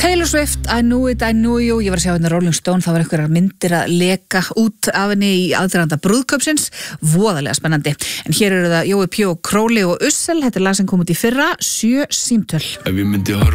Taylor Swift, I Knew It, I Knew You. Ég var að sjá hérna Rolling Stone, það var einhverjar myndir að leka út af henni í aðdraganda brúðkaupsins, voðalega spennandi. En hér eru það Jói P. Crowley og Ussel, þetta er lag sem kom út í fyrra, 7 símtöl. Ef ég myndi horfa